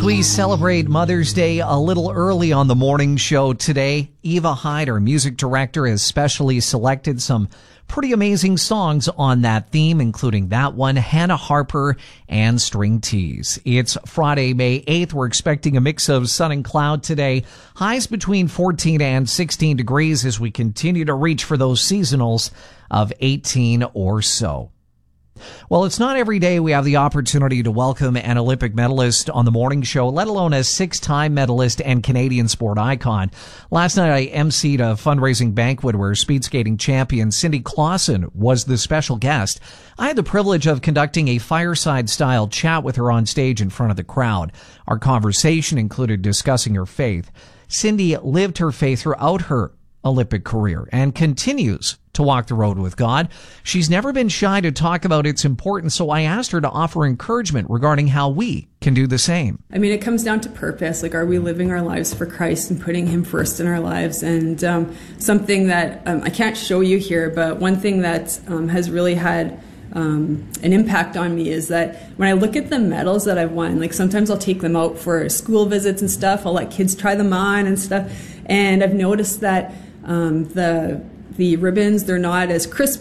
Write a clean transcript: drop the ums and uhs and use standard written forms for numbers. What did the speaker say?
we celebrate Mother's Day a little early on the morning show today, Eva Hyde, our music director, has specially selected some pretty amazing songs on that theme, including that one, Hannah Harper and String Tease. It's Friday, May 8th. We're expecting a mix of sun and cloud today. Highs between 14 and 16 degrees as we continue to reach for those seasonals of 18 or so. Well, it's not every day we have the opportunity to welcome an Olympic medalist on the morning show, let alone a six-time medalist and Canadian sport icon. Last night, I emceed a fundraising banquet where speed skating champion Cindy Clausen was the special guest. I had the privilege of conducting a fireside-style chat with her on stage in front of the crowd. Our conversation included discussing her faith. Cindy lived her faith throughout her Olympic career and continues to walk the road with God. She's never been shy to talk about its importance, so I asked her to offer encouragement regarding how we can do the same. I mean, it comes down to purpose. Like, are we living our lives for Christ and putting Him first in our lives? And something that I can't show you here, but one thing that has really had an impact on me is that when I look at the medals that I've won, like sometimes I'll take them out for school visits and stuff. I'll let kids try them on and stuff. And I've noticed that the ribbons, they're not as crisp